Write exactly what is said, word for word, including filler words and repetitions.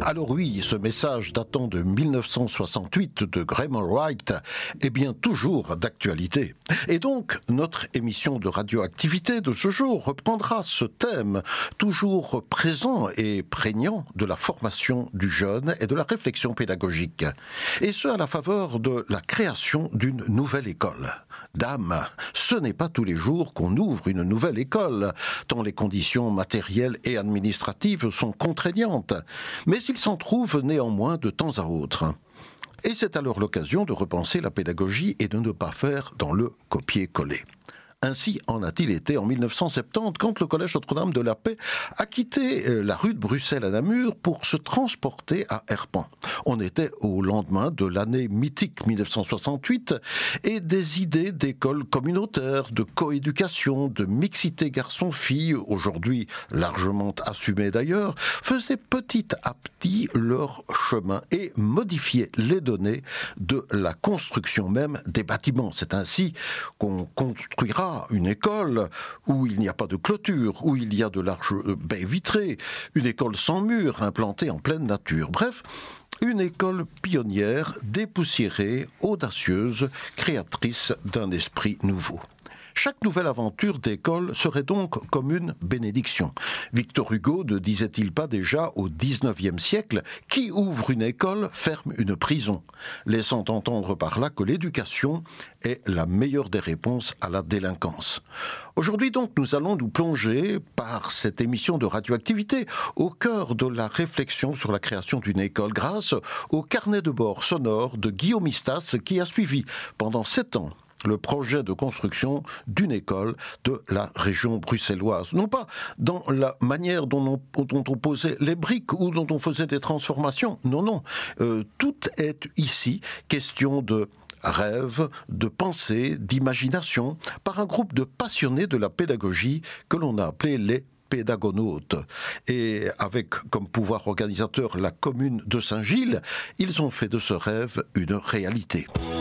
Alors oui, ce message datant de mille neuf cent soixante-huit de Graham Wright est bien toujours d'actualité. Et donc, notre émission de radioactivité de ce jour reprendra ce thème toujours présent et prégnant de la formation du jeune et de la réflexion pédagogique. Et ce, à la faveur de la création d'une nouvelle école. Dame, ce n'est pas tous les jours qu'on ouvre une nouvelle école, tant les conditions matérielles et administratives sont contraignantes. Mais il s'en trouve néanmoins de temps à autre. Et c'est alors l'occasion de repenser la pédagogie et de ne pas faire dans le copier-coller. Ainsi en a-t-il été en mille neuf cent soixante-dix quand le Collège Notre-Dame de la Paix a quitté la rue de Bruxelles à Namur pour se transporter à Herpan. On était au lendemain de l'année mythique mille neuf cent soixante-huit et des idées d'école communautaire, de coéducation, de mixité garçons-filles, aujourd'hui largement assumées d'ailleurs, faisaient petit à petit leur chemin et modifiaient les données de la construction même des bâtiments. C'est ainsi qu'on construira une école où il n'y a pas de clôture, où il y a de larges baies vitrées, une école sans mur implantée en pleine nature. Bref, une école pionnière, dépoussiérée, audacieuse, créatrice d'un esprit nouveau. Chaque nouvelle aventure d'école serait donc comme une bénédiction. Victor Hugo ne disait-il pas déjà au dix-neuvième siècle « Qui ouvre une école ferme une prison », laissant entendre par là que l'éducation est la meilleure des réponses à la délinquance. Aujourd'hui donc, nous allons nous plonger, par cette émission de radioactivité, au cœur de la réflexion sur la création d'une école grâce au carnet de bord sonore de Guillaume Istas qui a suivi pendant sept ans le projet de construction d'une école de la région bruxelloise. Non pas dans la manière dont on, dont on posait les briques ou dont on faisait des transformations. Non, non. Euh, tout est ici question de rêve, de pensée, d'imagination, par un groupe de passionnés de la pédagogie que l'on a appelé les pédagonautes. Et avec comme pouvoir organisateur la commune de Saint-Gilles, ils ont fait de ce rêve une réalité.